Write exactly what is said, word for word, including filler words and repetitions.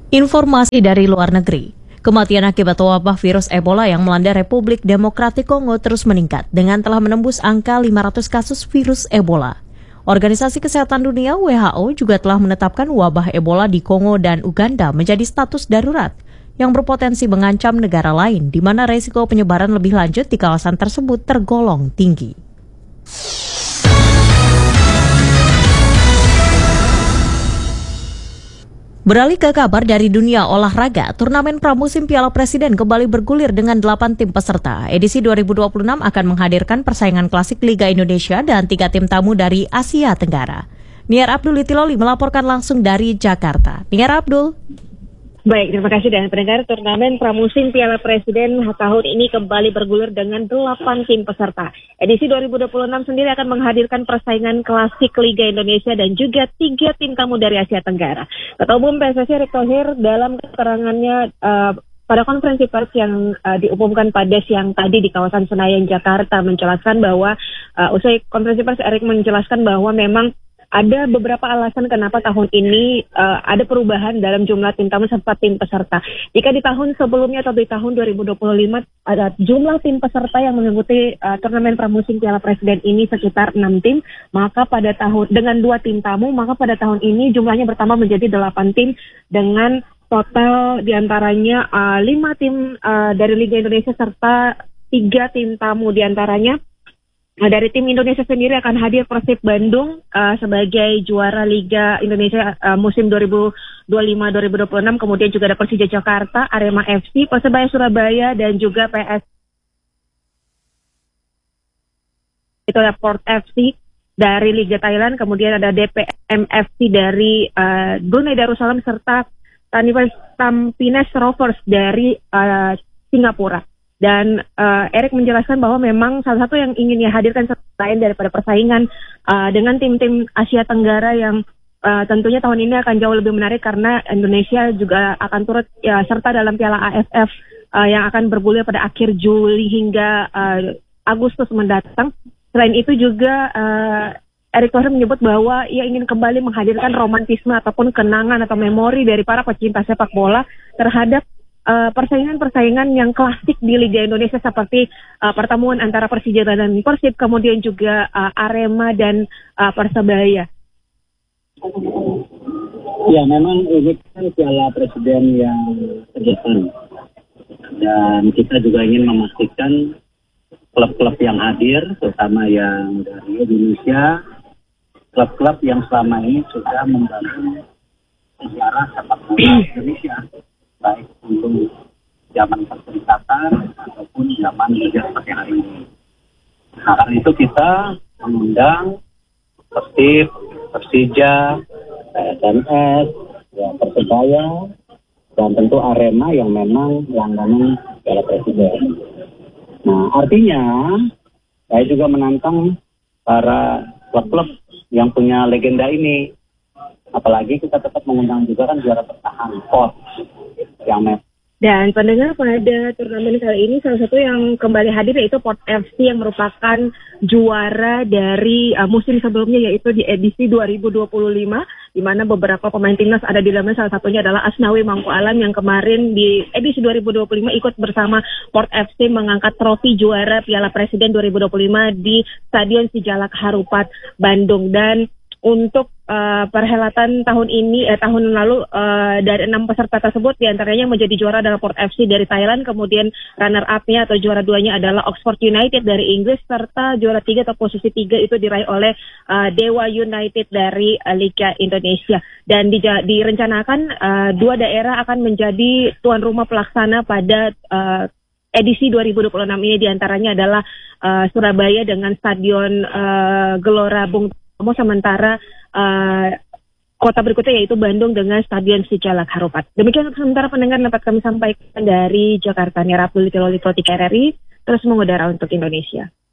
Informasi dari luar negeri. Kematian akibat wabah virus Ebola yang melanda Republik Demokratik Kongo terus meningkat dengan telah menembus angka lima ratus kasus virus Ebola. Organisasi Kesehatan Dunia W H O juga telah menetapkan wabah Ebola di Kongo dan Uganda menjadi status darurat yang berpotensi mengancam negara lain di mana resiko penyebaran lebih lanjut di kawasan tersebut tergolong tinggi. Beralih ke kabar dari dunia olahraga, turnamen pramusim Piala Presiden kembali bergulir dengan delapan tim peserta. Edisi dua ribu dua puluh enam akan menghadirkan persaingan klasik Liga Indonesia dan tiga tim tamu dari Asia Tenggara. Niar Abdul Itiloli melaporkan langsung dari Jakarta. Niar Abdul. Baik, terima kasih dan pendengar. Turnamen pramusim Piala Presiden tahun ini kembali bergulir dengan delapan tim peserta. Edisi dua ribu dua puluh enam sendiri akan menghadirkan persaingan klasik Liga Indonesia dan juga tiga tim tamu dari Asia Tenggara. Ketua Umum P S S I Erick Thohir dalam keterangannya uh, pada konferensi pers yang uh, diumumkan pada siang tadi di kawasan Senayan, Jakarta, menjelaskan bahwa uh, usai konferensi pers Erick menjelaskan bahwa memang ada beberapa alasan kenapa tahun ini uh, ada perubahan dalam jumlah tim tamu serta tim peserta. Jika di tahun sebelumnya atau di tahun dua ribu dua puluh lima ada jumlah tim peserta yang mengikuti uh, turnamen pramusim Piala Presiden ini sekitar enam tim, maka pada tahun dengan dua tim tamu, maka pada tahun ini jumlahnya bertambah menjadi delapan tim dengan total diantaranya uh, lima tim uh, dari Liga Indonesia serta tiga tim tamu diantaranya. Nah, dari tim Indonesia sendiri akan hadir Persib Bandung uh, sebagai juara Liga Indonesia uh, musim dua ribu dua puluh lima dua ribu dua puluh enam. Kemudian juga ada Persija Jakarta, Arema F C, Persebaya Surabaya, dan juga P S. Itu ada Port F C dari Liga Thailand. Kemudian ada D P M F C dari uh, Brunei Darussalam serta Tampines Rovers dari uh, Singapura. Dan uh, Erick menjelaskan bahwa memang salah satu yang ingin dia hadirkan selain daripada persaingan uh, dengan tim-tim Asia Tenggara yang uh, tentunya tahun ini akan jauh lebih menarik karena Indonesia juga akan turut ya, serta dalam Piala A F F uh, yang akan bergulir pada akhir Juli hingga uh, Agustus mendatang. Selain itu juga uh, Erick Thohir menyebut bahwa ia ingin kembali menghadirkan romantisme ataupun kenangan atau memori dari para pecinta sepak bola terhadap Uh, persaingan-persaingan yang klasik di Liga Indonesia seperti uh, pertemuan antara Persija dan Persib, kemudian juga uh, Arema dan uh, Persebaya. Ya, memang ini kan Piala Presiden yang terdepan dan kita juga ingin memastikan klub-klub yang hadir, terutama yang dari Indonesia, klub-klub yang selama ini sudah membangun sejarah sepak bola Indonesia, baik untuk zaman perserikatan ataupun zaman liga seperti hari ini. Nah, karena itu kita mengundang Persib, Persija, P S M S, ya, Persebaya, dan tentu Arema yang memang langganan Piala Presiden. Nah, artinya saya juga menantang para klub-klub yang punya legenda ini. Apalagi kita tetap mengundang juga kan juara bertahan P O T yang memang. Dan pendengar, pada turnamen kali ini salah satu yang kembali hadir yaitu Port F C yang merupakan juara dari uh, musim sebelumnya yaitu di edisi dua ribu dua puluh lima di mana beberapa pemain timnas ada di dalamnya, salah satunya adalah Asnawi Mangku Alam yang kemarin di edisi dua ribu dua puluh lima ikut bersama Port F C mengangkat trofi juara Piala Presiden dua ribu dua puluh lima di Stadion Sijalak Harupat Bandung. Dan untuk uh, perhelatan tahun ini, eh, tahun lalu uh, dari enam peserta tersebut diantaranya menjadi juara adalah Port F C dari Thailand, kemudian runner up-nya atau juara duanya adalah Oxford United dari Inggris, serta juara tiga atau posisi tiga itu diraih oleh uh, Dewa United dari uh, Liga Indonesia. Dan di, direncanakan uh, dua daerah akan menjadi tuan rumah pelaksana pada uh, edisi dua ribu dua puluh enam ini, diantaranya adalah uh, Surabaya dengan Stadion uh, Gelora Bung Tomo, sementara uh, kota berikutnya yaitu Bandung dengan Stadion Sijalak Harupat. Demikian untuk sementara pendengar dapat kami sampaikan dari Jakarta. Niar Abdul Itiloli, K R R I, terus mengudara untuk Indonesia.